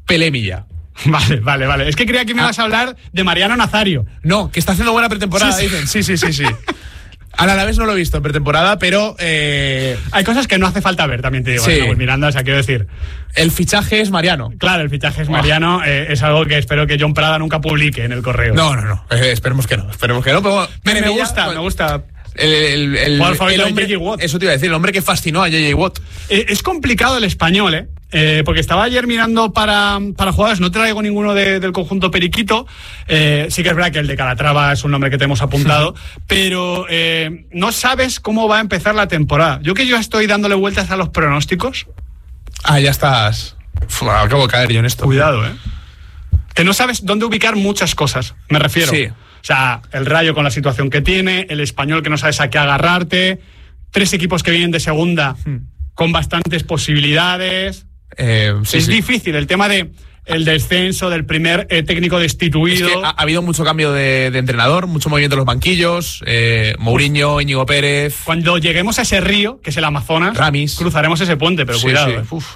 Pelé Milla. Vale. Es que creía que me ibas a hablar de Mariano Nazario. No, que está haciendo buena pretemporada, dicen. Sí. Al Alavés no lo he visto en pretemporada, pero... hay cosas que no hace falta ver, también te digo, Raúl Miranda, o sea, quiero decir... El fichaje es Mariano. Claro, el fichaje es Mariano, es algo que espero que John Prada nunca publique en el correo. No. Esperemos que no. Pero me gusta. El hombre, eso te iba a decir, el hombre que fascinó a J.J. Watt. Es complicado el español, porque estaba ayer mirando para jugadores, no traigo ninguno del conjunto periquito, sí que es verdad que el de Calatrava es un nombre que te hemos apuntado, pero no sabes cómo va a empezar la temporada. Yo estoy dándole vueltas a los pronósticos. Ya estás. Acabo de caer yo en esto. Cuidado, que no sabes dónde ubicar muchas cosas, me refiero. Sí. O sea, el Rayo con la situación que tiene, el Español que no sabes a qué agarrarte, 3 equipos que vienen de segunda con bastantes posibilidades. Es difícil el tema de el descenso del primer técnico destituido. Es que ha habido mucho cambio de entrenador, mucho movimiento en los banquillos, Mourinho, Íñigo Pérez. Cuando lleguemos a ese río, que es el Amazonas, Ramis, cruzaremos ese puente, pero cuidado.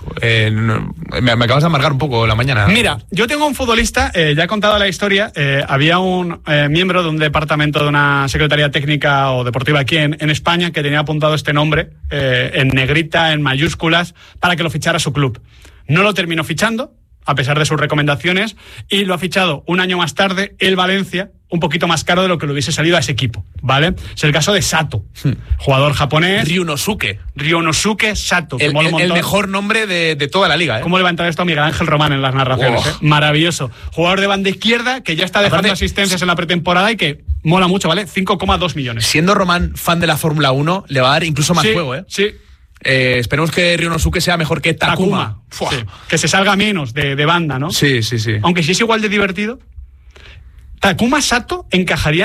Me acabas de amargar un poco la mañana. Mira, yo tengo un futbolista, ya he contado la historia, había un miembro de un departamento de una secretaría técnica o deportiva aquí en España que tenía apuntado este nombre en negrita, en mayúsculas, para que lo fichara su club. No lo terminó fichando, a pesar de sus recomendaciones, y lo ha fichado un año más tarde el Valencia, un poquito más caro de lo que le hubiese salido a ese equipo, ¿vale? Es el caso de Sato, jugador japonés. Ryonosuke Sato. El mejor nombre de toda la liga, ¿Cómo le va a entrar esto a Miguel Ángel Román en las narraciones? Maravilloso. Jugador de banda izquierda que ya está dejando asistencias en la pretemporada y que mola mucho, ¿vale? 5,2 millones. Siendo Román fan de la Fórmula 1, le va a dar incluso más juego, Sí. Esperemos que Ryonosuke sea mejor que Takuma. Sí. Que se salga menos de banda, ¿no? Sí. Aunque si es igual de divertido. Takuma Sato encajaría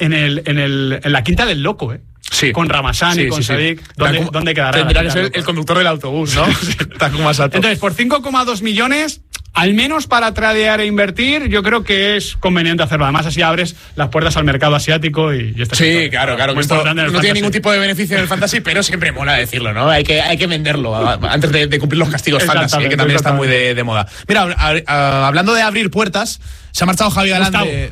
en la quinta del loco, Sí. Con Ramazani, con Sadik. ¿Dónde quedará? Tendrá que ser el conductor del autobús, ¿no? Takuma Sato. Entonces, por 5,2 millones, al menos para tradear e invertir, yo creo que es conveniente hacerlo. Además, así abres las puertas al mercado asiático y sí, claro. Que esto no tiene ningún tipo de beneficio en el fantasy, pero siempre mola decirlo, ¿no? Hay que venderlo antes de cumplir los castigos fantasy, que también está muy de moda. Mira, hablando de abrir puertas, se ha marchado Javi Galán de...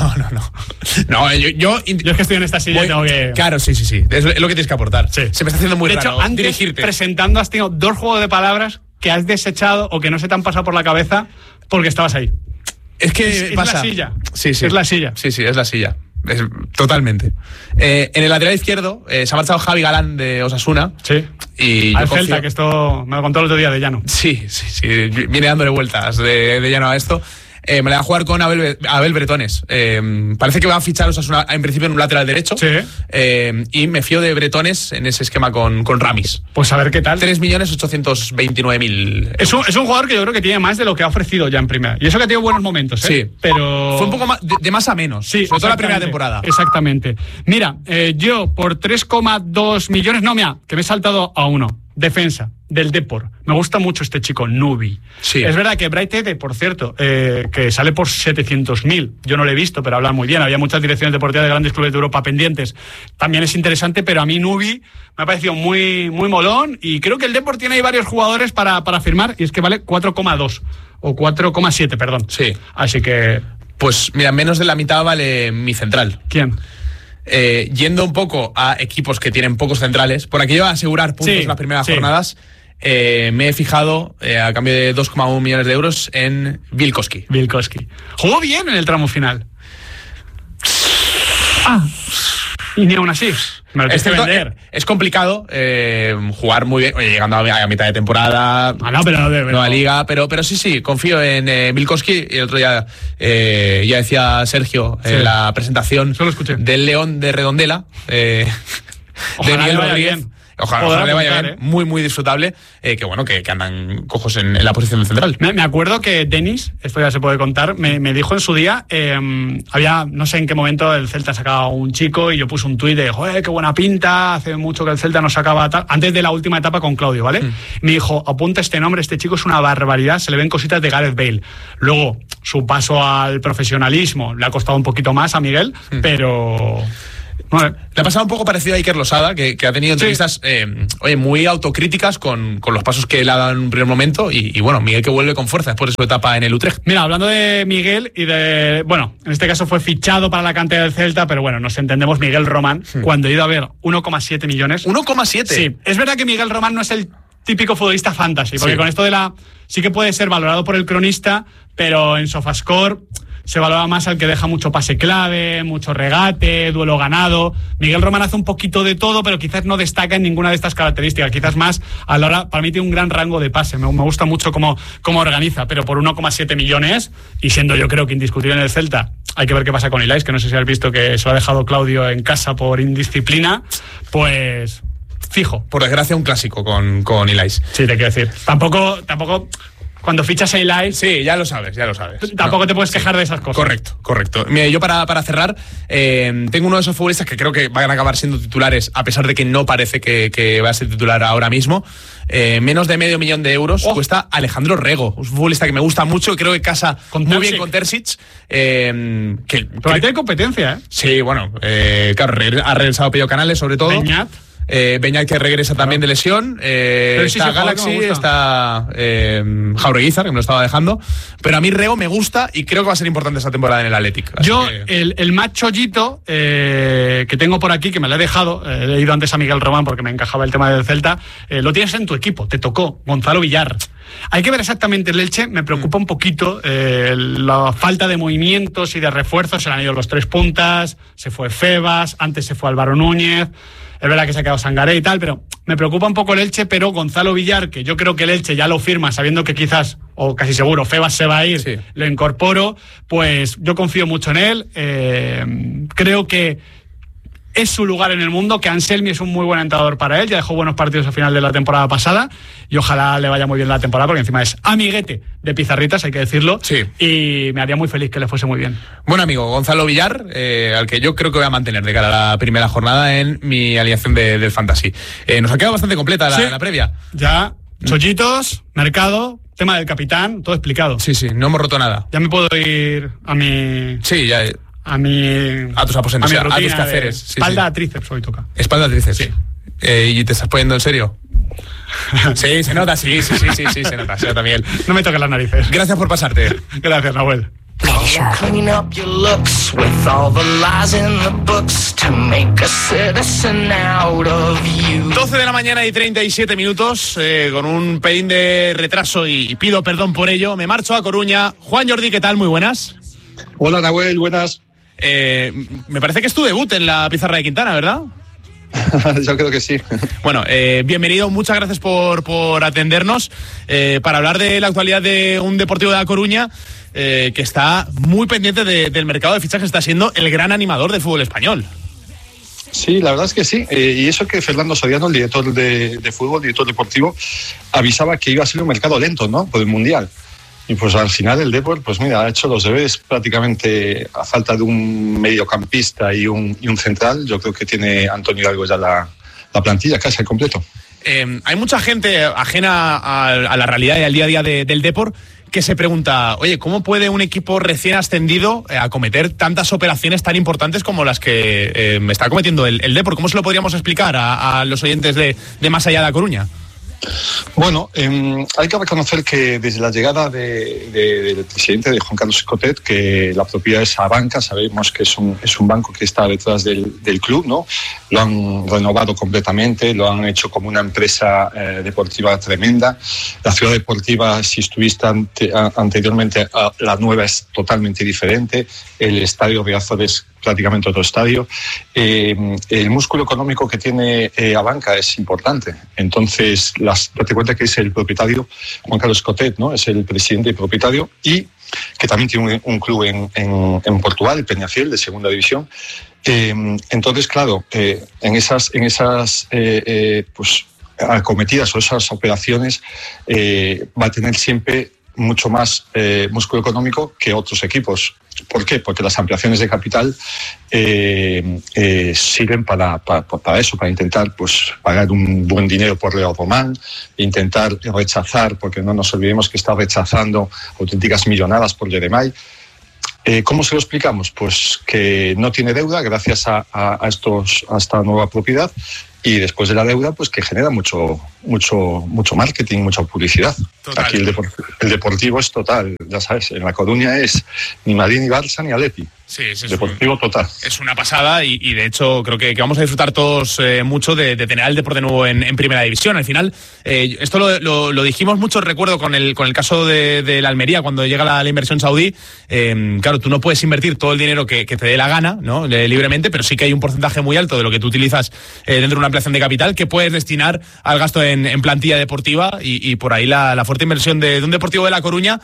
No, yo es que estoy en esta silla y tengo que... Claro, sí. Es lo que tienes que aportar. Sí. Se me está haciendo muy raro. De hecho, antes, dirigirte. Presentando, has tenido 2 juegos de palabras que has desechado o que no se te han pasado por la cabeza porque estabas ahí. Es que pasa. Es la silla. Sí. Es la silla. Sí, es la silla. Totalmente. En el lateral izquierdo se ha marchado Javi Galán de Osasuna. Sí. Y al Celta, que esto me lo contó el otro día de Llano. Sí. Viene dándole vueltas de Llano a esto. Me la voy a jugar con Abel Bretones. Parece que va a fichar Osasuna en principio en un lateral derecho. Sí. Y me fío de Bretones en ese esquema con Ramis. Pues a ver qué tal. 3.829.000. Es un jugador que yo creo que tiene más de lo que ha ofrecido ya en primera. Y eso que ha tenido buenos momentos, Sí. Pero... Fue un poco más de más a menos. Sí, sobre todo la primera temporada. Exactamente. Mira, yo por 3,2 millones... No, mira, que me he saltado a uno. Defensa del Depor. Me gusta mucho este chico, Nubi. Sí. Es verdad que Bright Ede, por cierto, que sale por 700.000. Yo no lo he visto, pero habla muy bien. Había muchas direcciones deportivas de grandes clubes de Europa pendientes. También es interesante, pero a mí Nubi me ha parecido muy, muy molón. Y creo que el Depor tiene ahí varios jugadores para firmar. Y es que vale 4,2 o 4,7, perdón. Sí. Así que... Pues mira, menos de la mitad vale mi central. ¿Quién? Yendo un poco a equipos que tienen pocos centrales, por aquí yo a asegurar puntos en las primeras jornadas, me he fijado a cambio de 2,1 millones de euros en Wilkoski. Jugó bien en el tramo final. Y ni aún así. Es complicado jugar muy bien, llegando a mitad de temporada, nueva liga, pero sí, confío en Wilkoski. Y el otro día ya decía Sergio en la presentación del León de Redondela, de Miguel Rodríguez. Ojalá le vaya bien, muy, muy disfrutable. Que andan cojos en la posición del central. Me acuerdo que Denis, esto ya se puede contar, me dijo en su día, había, no sé en qué momento el Celta sacaba un chico y yo puse un tuit de, joder, qué buena pinta, hace mucho que el Celta no sacaba tal, antes de la última etapa con Claudio, ¿vale? Me dijo, apunta este nombre, este chico es una barbaridad, se le ven cositas de Gareth Bale. Luego, su paso al profesionalismo le ha costado un poquito más a Miguel, pero Le ha pasado un poco parecido a Iker Losada, que ha tenido entrevistas muy autocríticas con los pasos que él ha dado en un primer momento. Y bueno, Miguel que vuelve con fuerza después de su etapa en el Utrecht. Mira, hablando de Miguel y de... Bueno, en este caso fue fichado para la cantera del Celta, pero bueno, nos entendemos, Miguel Román, cuando he ido a ver 1,7 millones. ¿1,7? Sí, es verdad que Miguel Román no es el típico futbolista fantasy, porque con esto de sí que puede ser valorado por el cronista, pero en SofaScore se valora más al que deja mucho pase clave, mucho regate, duelo ganado. Miguel Román hace un poquito de todo, pero quizás no destaca en ninguna de estas características. Quizás más a la hora, para mí tiene un gran rango de pase. Me gusta mucho cómo organiza, pero por 1,7 millones, y siendo yo creo que indiscutible en el Celta, hay que ver qué pasa con Ilais, que no sé si has visto que se lo ha dejado Claudio en casa por indisciplina, pues fijo. Por desgracia, un clásico con Ilais. Sí, te quiero decir. Tampoco cuando fichas a Ilais... Sí, ya lo sabes. Tampoco te puedes quejar de esas cosas. Correcto. Mira, yo para cerrar, tengo uno de esos futbolistas que creo que van a acabar siendo titulares, a pesar de que no parece que va a ser titular ahora mismo. Menos de €500,000 cuesta Alejandro Rego, un futbolista que me gusta mucho y creo que casa muy bien con Terzic. Pero ahí tiene competencia, ¿eh? Sí, bueno, claro, ha regresado Pello Canales, sobre todo. Beñat que regresa también de lesión, está Galaxy, está Jaureguizar, que me lo estaba dejando, pero a mí Rego me gusta y creo que va a ser importante esta temporada en el Athletic. Yo, el más chollito que tengo por aquí, que me lo he dejado, he leído antes a Miguel Román porque me encajaba el tema del Celta, lo tienes en tu equipo, te tocó, Gonzalo Villar. Hay que ver exactamente el Elche, me preocupa un poquito la falta de movimientos y de refuerzos, se le han ido los 3 puntas, se fue Febas, antes se fue Álvaro Núñez. Es verdad que se ha quedado Sangaré y tal, pero me preocupa un poco el Elche, pero Gonzalo Villar, que yo creo que el Elche ya lo firma sabiendo que quizás, o casi seguro, Febas se va a ir, lo incorporo, pues yo confío mucho en él. Creo que es su lugar en el mundo, que Anselmi es un muy buen entrenador para él, ya dejó buenos partidos al final de la temporada pasada y ojalá le vaya muy bien la temporada, porque encima es amiguete de Pizarritas, hay que decirlo, y me haría muy feliz que le fuese muy bien. Buen amigo, Gonzalo Villar, al que yo creo que voy a mantener de cara a la primera jornada en mi alineación del Fantasy. Nos ha quedado bastante completa la previa. Ya, chollitos, mercado, tema del capitán, todo explicado. Sí, no hemos roto nada. Ya me puedo ir a mi... Sí, ya... A tus aposentos, a tus quehaceres. Espalda a tríceps hoy toca. Espalda a tríceps. Sí. ¿Y te estás poniendo en serio? Sí, se nota, sí, se nota, Miguel. No me toques las narices. Gracias por pasarte. Gracias, Nahuel. 12 de la mañana y 37 minutos, con un pelín de retraso y pido perdón por ello. Me marcho a Coruña. Juan Jordi, ¿qué tal? Muy buenas. Hola, Nahuel, buenas. Me parece que es tu debut en la pizarra de Quintana, ¿verdad? Yo creo que sí. Bueno, bienvenido, muchas gracias por atendernos para hablar de la actualidad de un Deportivo de La Coruña que está muy pendiente del mercado de fichajes, está siendo el gran animador del fútbol español. Sí, la verdad es que sí. Y eso que Fernando Soriano, el director de fútbol, director deportivo, avisaba que iba a ser un mercado lento, ¿no? Por el Mundial. Y pues al final el Depor, pues mira, ha hecho los deberes prácticamente a falta de un mediocampista y un central. Yo creo que tiene Antonio Hidalgo ya la plantilla casi al completo. Hay mucha gente ajena a la realidad y al día a día del Depor que se pregunta, oye, ¿cómo puede un equipo recién ascendido acometer tantas operaciones tan importantes como las que está acometiendo el Depor? ¿Cómo se lo podríamos explicar a los oyentes de más allá de La Coruña? Bueno, hay que reconocer que desde la llegada del presidente, de Juan Carlos Escotet, que la propiedad es Abanca, sabemos que es un banco que está detrás del club, ¿no? Lo han renovado completamente, lo han hecho como una empresa deportiva tremenda. La ciudad deportiva, si estuviste anteriormente, la nueva es totalmente diferente. El estadio Riazor es prácticamente otro estadio. El músculo económico que tiene Abanca es importante. Entonces, date cuenta que es el propietario, Juan Carlos Escotet, ¿no? Es el presidente y propietario, y que también tiene un club en Portugal, el Peñafiel, de segunda división. Entonces, claro, en esas pues acometidas o esas operaciones va a tener siempre mucho más músculo económico que otros equipos. ¿Por qué? Porque las ampliaciones de capital sirven para eso, para intentar pues pagar un buen dinero por Leo Román, intentar rechazar, porque no nos olvidemos que está rechazando auténticas millonadas por Jeremai. ¿Cómo se lo explicamos? Pues que no tiene deuda gracias a esta nueva propiedad, y después de la deuda, pues que genera mucho marketing, mucha publicidad. Total. Aquí el deportivo es total, ya sabes, en La Coruña es ni Madrid, ni Barça, ni Atleti. Sí, deportivo total. Es una pasada y de hecho creo que vamos a disfrutar todos mucho de tener al deporte nuevo en primera división. Al final, esto lo dijimos mucho, recuerdo, con el caso de la Almería, cuando llega la inversión saudí. Claro, tú no puedes invertir todo el dinero que te dé la gana, ¿no? Libremente, pero sí que hay un porcentaje muy alto de lo que tú utilizas dentro de una ampliación de capital que puedes destinar al gasto en plantilla deportiva, y por ahí la fuerte inversión de un Deportivo de La Coruña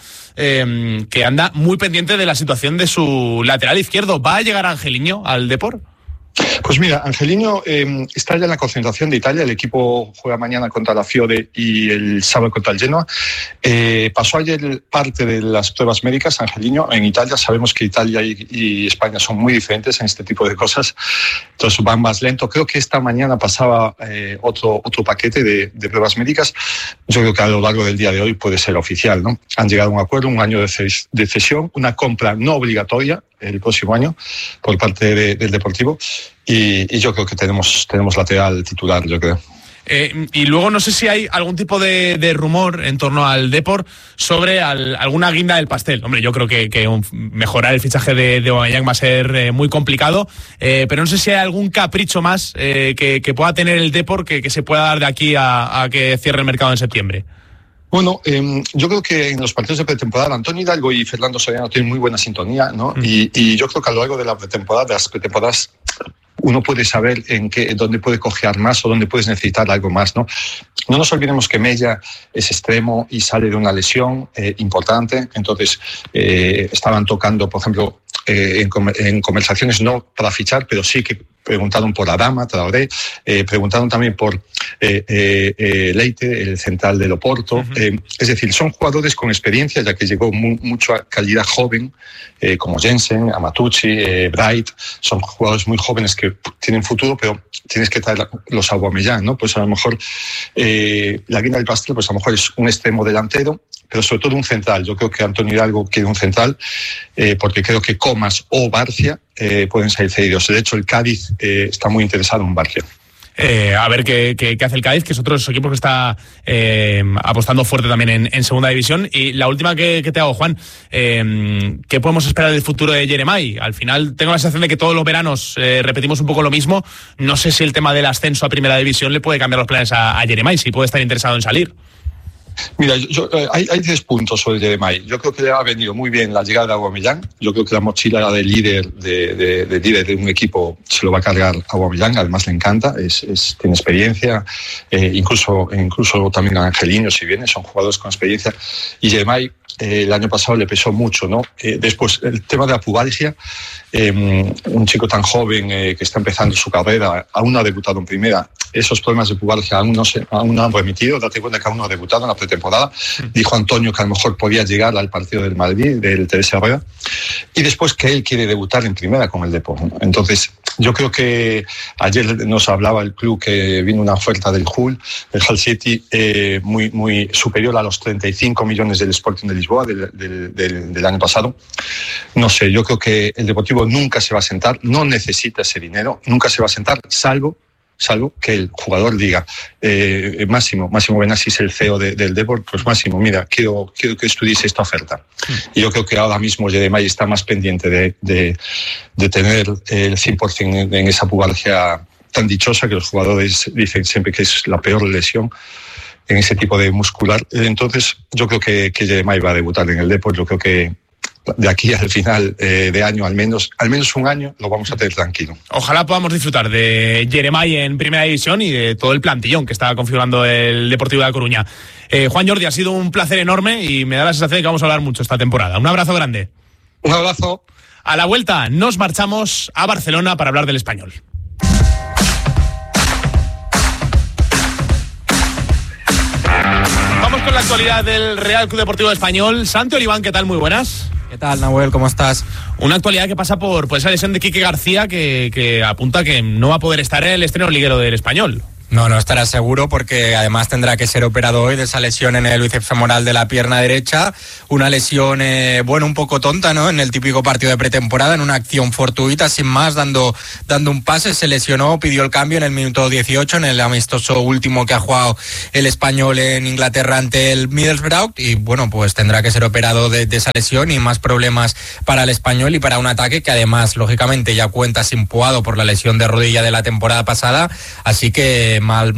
que anda muy pendiente de la situación de su lateral izquierdo. ¿Va a llegar Angeliño al Depor? Pues mira, Angeliño está ya en la concentración de Italia. El equipo juega mañana contra la Fiore y el sábado contra el Genoa. Pasó ayer parte de las pruebas médicas Angeliño en Italia. Sabemos que Italia y España son muy diferentes en este tipo de cosas, entonces van más lento. Creo que esta mañana pasaba otro paquete de pruebas médicas. Yo creo que a lo largo del día de hoy puede ser oficial, ¿no? Han llegado a un acuerdo, un año de cesión, una compra no obligatoria el próximo año por parte del Deportivo, y yo creo que tenemos lateral titular, yo creo. Y luego no sé si hay algún tipo de rumor en torno al Depor sobre alguna guinda del pastel. Hombre, yo creo que mejorar el fichaje de Aubameyang va a ser muy complicado, pero no sé si hay algún capricho más que pueda tener el Depor que se pueda dar de aquí a que cierre el mercado en septiembre. Bueno, yo creo que en los partidos de pretemporada Antonio Hidalgo y Fernando Soriano tienen muy buena sintonía, ¿no? Y yo creo que a lo largo de las pretemporadas uno puede saber dónde puede cojear más o dónde puedes necesitar algo más, ¿no? No nos olvidemos que Mella es extremo y sale de una lesión importante. Entonces estaban tocando, por ejemplo, en conversaciones no para fichar, pero sí que preguntaron por Adama Traoré, preguntaron también por Leite, el central del Oporto. Es decir, son jugadores con experiencia, ya que llegó mucha calidad joven, como Jensen, Amatucci, Bright. Son jugadores muy jóvenes que tienen futuro, pero tienes que traer los Aubameyang, ¿no? Pues a lo mejor la guinda del pastel, pues a lo mejor es un extremo delantero, pero sobre todo un central. Yo creo que Antonio Hidalgo quiere un central, porque creo que Comas o Barcia pueden salir cedidos. De hecho, el Cádiz está muy interesado en Barcia. A ver qué hace el Cádiz, que es otro de esos equipos que está apostando fuerte también en segunda división. Y la última que te hago, Juan, ¿qué podemos esperar del futuro de Jeremai? Al final tengo la sensación de que todos los veranos repetimos un poco lo mismo. No sé si el tema del ascenso a primera división le puede cambiar los planes a Jeremai, si puede estar interesado en salir. Mira, hay 3 puntos sobre Jeremai. Yo creo que le ha venido muy bien la llegada de Aubameyang. Yo creo que la mochila de líder de un equipo se lo va a cargar a Aubameyang. Además le encanta, tiene experiencia, incluso también a Angeliño, si viene, son jugadores con experiencia. Y Jeremai el año pasado le pesó mucho, ¿no? Después, el tema de la pubalgia, un chico tan joven que está empezando su carrera, aún no ha debutado en primera. Esos problemas de pubalgia aún no han remitido. Date cuenta que aún no ha debutado en la pretemporada. Dijo Antonio que a lo mejor podía llegar al partido del Madrid, del Teresa Rueda. Y después que él quiere debutar en primera con el Depor. Entonces, yo creo que ayer nos hablaba el club que vino una oferta del Hull City, muy, muy superior a los 35 millones del Sporting de Lisboa del año pasado. No sé, yo creo que el Deportivo nunca se va a sentar, no necesita ese dinero, nunca se va a sentar, salvo que el jugador diga, Máximo Benassi es el CEO del Depor, pues Máximo, mira, quiero que estudies esta oferta. Y yo creo que ahora mismo Jeremai está más pendiente de tener el 100% en esa pubalgia tan dichosa que los jugadores dicen siempre que es la peor lesión en ese tipo de muscular. Entonces yo creo que Jeremai va a debutar en el Depor. Yo creo que de aquí al final de año, al menos un año, lo vamos a tener tranquilo. Ojalá podamos disfrutar de Jeremai en primera división y de todo el plantillón que está configurando el Deportivo de La Coruña. Juan Jordi, ha sido un placer enorme y me da la sensación de que vamos a hablar mucho esta temporada. Un abrazo grande. Un abrazo. A la vuelta nos marchamos a Barcelona para hablar del Español. Vamos con la actualidad del Real Club Deportivo Español. Santi Oliván, ¿qué tal? Muy buenas. ¿Qué tal, Nahuel? ¿Cómo estás? Una actualidad que pasa por esa lesión de Quique García que apunta que no va a poder estar en el estreno liguero del Español. No estará seguro porque además tendrá que ser operado hoy de esa lesión en el bíceps femoral de la pierna derecha. Una lesión, un poco tonta, ¿no? En el típico partido de pretemporada, en una acción fortuita, sin más, dando un pase, se lesionó, pidió el cambio en el minuto 18, en el amistoso último que ha jugado el Español en Inglaterra ante el Middlesbrough, y bueno, pues tendrá que ser operado de esa lesión y más problemas para el Español y para un ataque que además, lógicamente, ya cuenta sin Puado por la lesión de rodilla de la temporada pasada, así que mal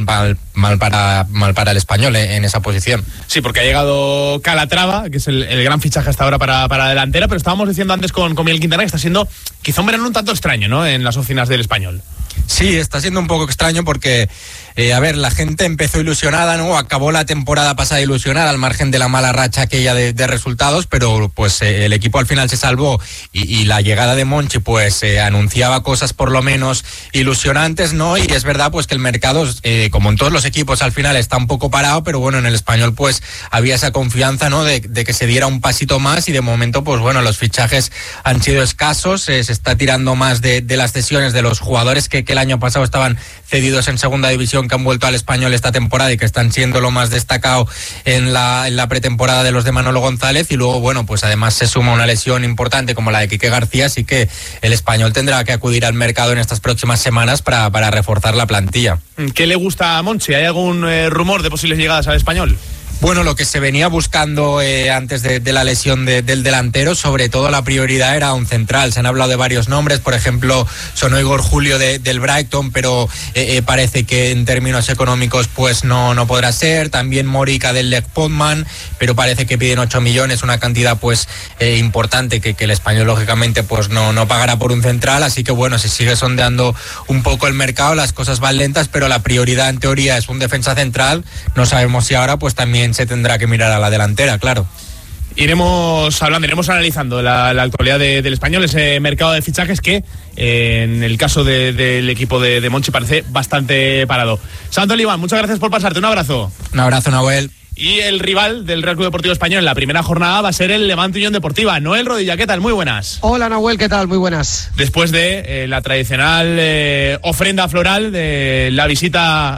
para el Español en esa posición. Sí, porque ha llegado Calatrava, que es el gran fichaje hasta ahora para la delantera, pero estábamos diciendo antes con Miguel Quintana que está siendo quizá un verano un tanto extraño, ¿no?, en las oficinas del Español. Sí, está siendo un poco extraño porque, la gente empezó ilusionada, ¿no? Acabó la temporada pasada ilusionada al margen de la mala racha aquella de resultados, pero pues el equipo al final se salvó y la llegada de Monchi pues anunciaba cosas por lo menos ilusionantes, ¿no? Y es verdad pues que el mercado, como en todos los equipos, al final está un poco parado, pero bueno, en el Español pues había esa confianza, ¿no? De que se diera un pasito más y de momento pues bueno, los fichajes han sido escasos, se está tirando más de las cesiones de los jugadores que el año pasado estaban cedidos en segunda división, que han vuelto al Español esta temporada y que están siendo lo más destacado en la pretemporada de los de Manolo González, y luego bueno, pues además se suma una lesión importante como la de Quique García, así que el Español tendrá que acudir al mercado en estas próximas semanas para reforzar la plantilla. ¿Qué le gusta a Monchi? ¿Hay algún rumor de posibles llegadas al Español? Bueno, lo que se venía buscando antes de la lesión del delantero, sobre todo la prioridad era un central. Se han hablado de varios nombres, por ejemplo, sonó Igor Julio del Brighton, pero parece que en términos económicos pues no podrá ser. También Morica del Lech Poznan, pero parece que piden 8 millones, una cantidad pues importante que el Español lógicamente pues no pagará por un central. Así que bueno, se sigue sondeando un poco el mercado, las cosas van lentas, pero la prioridad en teoría es un defensa central. No sabemos si ahora pues también se tendrá que mirar a la delantera, claro. Iremos analizando la actualidad del Español, ese mercado de fichajes que en el caso del equipo de Monchi parece bastante parado. Santo Oliván, muchas gracias por pasarte, un abrazo. Un abrazo, Nahuel. Y el rival del Real Club Deportivo Español en la primera jornada va a ser el Levante Unión Deportiva. Noel Rodilla, ¿qué tal? Muy buenas. Hola, Nahuel, ¿qué tal? Muy buenas. Después de la tradicional ofrenda floral de la visita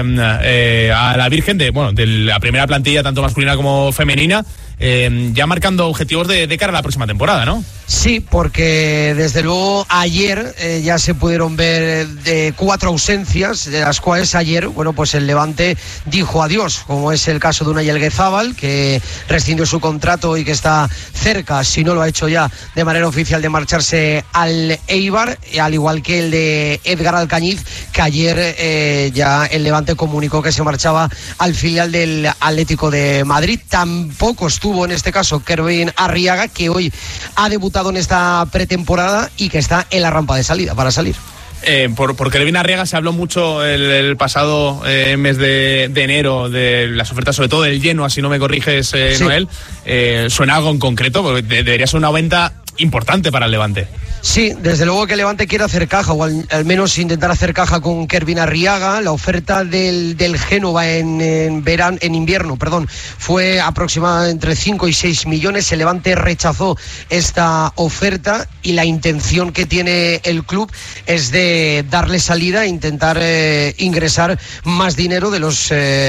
a la Virgen de la primera plantilla, tanto masculina como femenina, ya marcando objetivos de cara a la próxima temporada, ¿no? Sí, porque desde luego ayer ya se pudieron ver 4 ausencias, de las cuales ayer, pues el Levante dijo adiós, como es el caso de Unai Elguezábal, que rescindió su contrato y que está cerca, si no lo ha hecho ya de manera oficial, de marcharse al Eibar, al igual que el de Edgar Alcañiz, que ayer ya el Levante comunicó que se marchaba al filial del Atlético de Madrid. Tampoco estuvo en este caso Kervin Arriaga, que hoy ha debutado en esta pretemporada y que está en la rampa de salida para salir. Por Kervin Arriaga se habló mucho el pasado mes de enero de las ofertas, sobre todo del Genoa, si no me corriges, sí. Noel. ¿Suena algo en concreto? Porque debería ser una venta importante para el Levante. Sí, desde luego que el Levante quiere hacer caja, o al menos intentar hacer caja con Kervin Arriaga. La oferta del Génova en invierno, fue aproximadamente entre 5 y 6 millones. El Levante rechazó esta oferta y la intención que tiene el club es de darle salida e intentar ingresar más dinero de los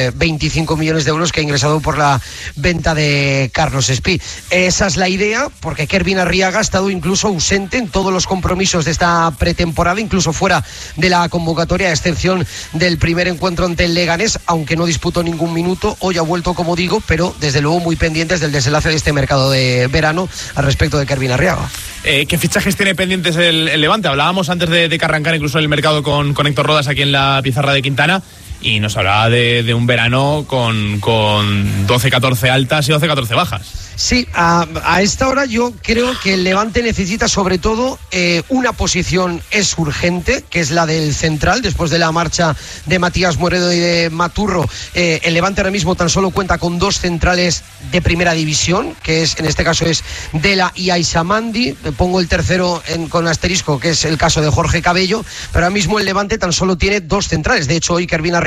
25 millones de euros que ha ingresado por la venta de Carlos Espí. Esa es la idea, porque Kervin Arriaga ha estado incluso ausente en todos los compromisos de esta pretemporada, incluso fuera de la convocatoria, a excepción del primer encuentro ante el Leganés, aunque no disputó ningún minuto. Hoy ha vuelto, como digo, pero desde luego muy pendientes del desenlace de este mercado de verano al respecto de Kervin Arriaga. ¿Qué fichajes tiene pendientes el Levante? Hablábamos antes de que arrancara incluso el mercado con Héctor Rodas aquí en la pizarra de Quintana, y nos hablaba de un verano con 12-14 altas y 12-14 bajas. Sí, a esta hora yo creo que el Levante necesita sobre todo una posición es urgente, que es la del central. Después de la marcha de Matías Moredo y de Maturro, el Levante ahora mismo tan solo cuenta con 2 centrales de primera división, que es, en este caso es Dela y Aisamandi. Pongo el tercero con asterisco, que es el caso de Jorge Cabello, pero ahora mismo el Levante tan solo tiene 2 centrales. De hecho, hoy Kervin Arriaga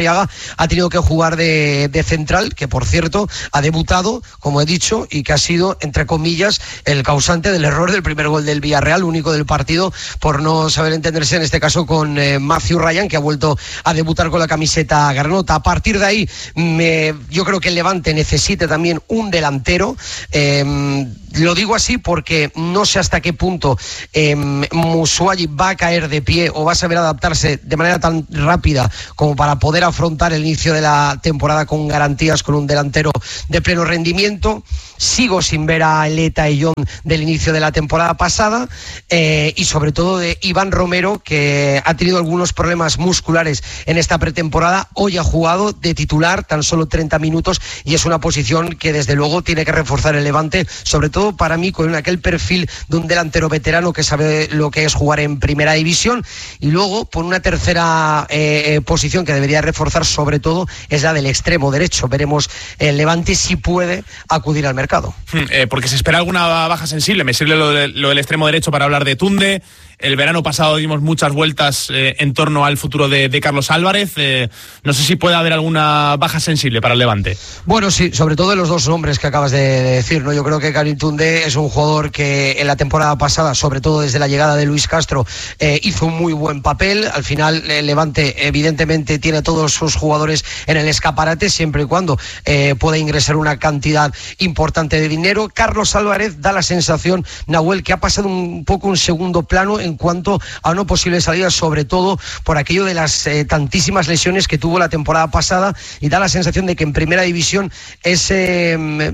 Arriaga ha tenido que jugar de central, que por cierto ha debutado, como he dicho, y que ha sido, entre comillas, el causante del error del primer gol del Villarreal, único del partido, por no saber entenderse en este caso con Matthew Ryan, que ha vuelto a debutar con la camiseta granota. A partir de ahí, yo creo que el Levante necesita también un delantero. Lo digo así porque no sé hasta qué punto Moussouayi va a caer de pie o va a saber adaptarse de manera tan rápida como para poder afrontar el inicio de la temporada con garantías, con un delantero de pleno rendimiento. Sigo sin ver a Eleta y John del inicio de la temporada pasada, y sobre todo de Iván Romero, que ha tenido algunos problemas musculares en esta pretemporada. Hoy ha jugado de titular tan solo 30 minutos y es una posición que desde luego tiene que reforzar el Levante, sobre todo para mí con aquel perfil de un delantero veterano que sabe lo que es jugar en primera división. Y luego por una tercera posición que debería reforzar sobre todo es la del extremo derecho. Veremos el Levante si puede acudir al mercado. Porque se espera alguna baja sensible. Me sirve lo del extremo derecho para hablar de Tunde. El verano pasado dimos muchas vueltas en torno al futuro de Carlos Álvarez. No sé si puede haber alguna baja sensible para el Levante. Bueno, sí, sobre todo de los dos nombres que acabas de decir, ¿no? Yo creo que Karim Tunde es un jugador que en la temporada pasada, sobre todo desde la llegada de Luis Castro, hizo un muy buen papel. Al final el Levante evidentemente tiene a todos sus jugadores en el escaparate, siempre y cuando pueda ingresar una cantidad importante de dinero. Carlos Álvarez da la sensación, Nahuel, que ha pasado un poco un segundo plano en cuanto a una posible salida, sobre todo por aquello de las tantísimas lesiones que tuvo la temporada pasada, y da la sensación de que en primera división ese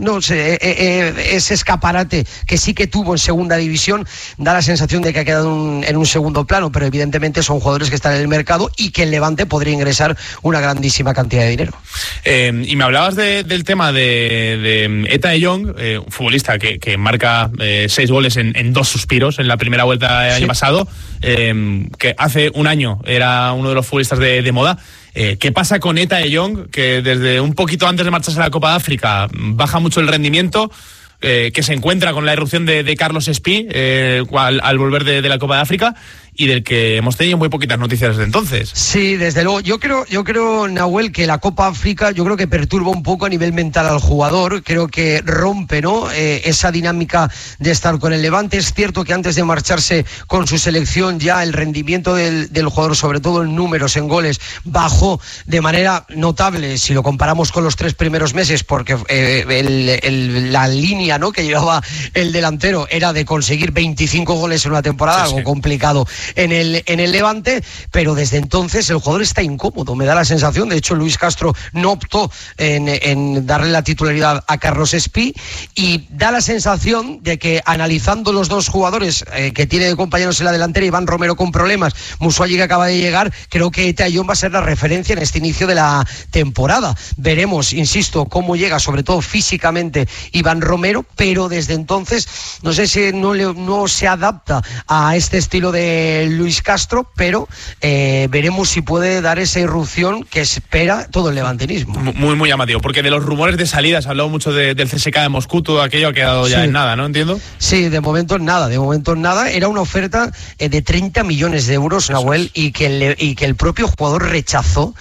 escaparate que sí que tuvo en segunda división, da la sensación de que ha quedado en un segundo plano, pero evidentemente son jugadores que están en el mercado y que el Levante podría ingresar una grandísima cantidad de dinero. Y me hablabas del tema de Eta de Jong, un futbolista que marca 6 goles en 2 suspiros en la primera vuelta del año pasado, que hace un año era uno de los futbolistas de moda. ¿Qué pasa con Eta de Jong, que desde un poquito antes de marcharse a la Copa de África baja mucho el rendimiento, que se encuentra con la irrupción de Carlos Espí al volver de la Copa de África, y del que hemos tenido muy poquitas noticias desde entonces? Sí, desde luego. Yo creo, Nahuel, que la Copa África yo creo que perturba un poco a nivel mental al jugador. Creo que rompe, ¿no?, esa dinámica de estar con el Levante. Es cierto que antes de marcharse con su selección ya el rendimiento del jugador, sobre todo en números, en goles, bajó de manera notable si lo comparamos con los 3 primeros meses, porque la línea, ¿no?, que llevaba el delantero era de conseguir 25 goles en una temporada, sí, algo complicado en el Levante, pero desde entonces el jugador está incómodo, me da la sensación. De hecho, Luis Castro no optó en darle la titularidad a Carlos Espí, y da la sensación de que, analizando los dos jugadores que tiene de compañeros en la delantera, Iván Romero con problemas, Moussouayi que acaba de llegar, creo que Eta Jong va a ser la referencia en este inicio de la temporada. Veremos, insisto, cómo llega, sobre todo físicamente, Iván Romero, pero desde entonces no sé si no se adapta a este estilo de Luis Castro, pero veremos si puede dar esa irrupción que espera todo el levantinismo. Muy, muy llamativo, porque de los rumores de salidas, hablado mucho del CSKA de Moscú, todo aquello ha quedado ya en nada, ¿no? ¿Entiendo? Sí, de momento en nada. Era una oferta de 30 millones de euros, Nahuel, y que el propio jugador rechazó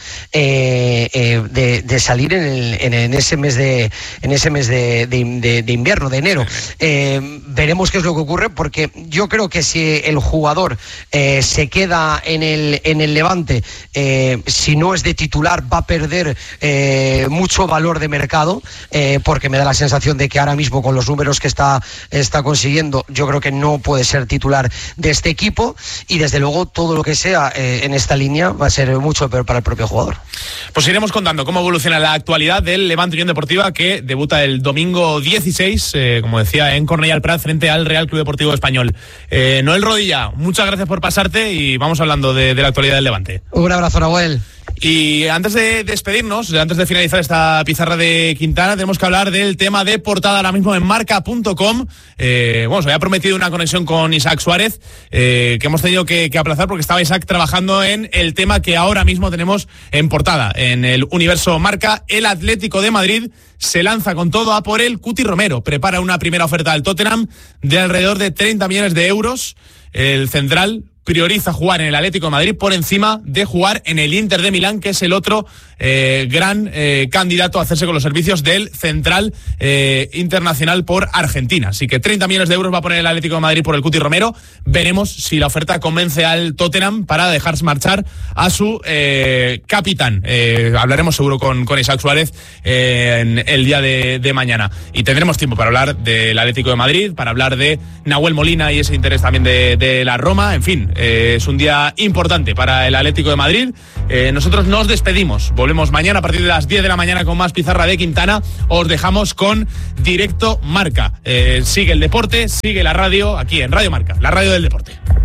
de salir en ese mes de invierno, de enero. Veremos qué es lo que ocurre, porque yo creo que si el jugador se queda en el Levante, si no es de titular, va a perder mucho valor de mercado, porque me da la sensación de que ahora mismo, con los números que está consiguiendo, yo creo que no puede ser titular de este equipo, y desde luego todo lo que sea en esta línea va a ser mucho peor para el propio jugador. Pues iremos contando cómo evoluciona la actualidad del Levante Unión Deportiva, que debuta el domingo 16, como decía, en Cornellà al Prat, frente al Real Club Deportivo Español. Noel Rodilla, muchas gracias por pasarte, y vamos hablando de la actualidad del Levante. Un abrazo, Nahuel. Y antes de despedirnos, antes de finalizar esta pizarra de Quintana, tenemos que hablar del tema de portada ahora mismo en marca.com. Se había prometido una conexión con Isaac Suárez, que hemos tenido que aplazar porque estaba Isaac trabajando en el tema que ahora mismo tenemos en portada. En el Universo Marca, el Atlético de Madrid se lanza con todo a por el Cuti Romero. Prepara una primera oferta al Tottenham de alrededor de 30 millones de euros. El central prioriza jugar en el Atlético de Madrid por encima de jugar en el Inter de Milán, que es el otro gran candidato a hacerse con los servicios del central internacional por Argentina. Así que 30 millones de euros va a poner el Atlético de Madrid por el Cuti Romero. Veremos si la oferta convence al Tottenham para dejarse marchar a su capitán. Hablaremos seguro con Isaac Suárez en el día de mañana. Y tendremos tiempo para hablar del Atlético de Madrid, para hablar de Nahuel Molina y ese interés también de la Roma. En fin, es un día importante para el Atlético de Madrid. Nosotros nos despedimos. Volvemos mañana a partir de las 10 de la mañana con más Pizarra de Quintana. Os dejamos con Directo Marca. Sigue el deporte, sigue la radio aquí en Radio Marca, la radio del deporte.